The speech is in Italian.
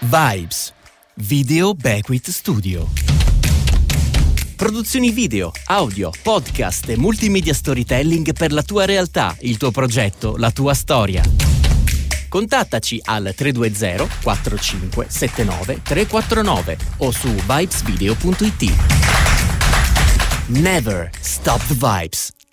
Vibes, Video Beckwith Studio. Produzioni video, audio, podcast e multimedia storytelling per la tua realtà, il tuo progetto, la tua storia. Contattaci al 320 45 79 349 o su vibesvideo.it. Never stop the vibes.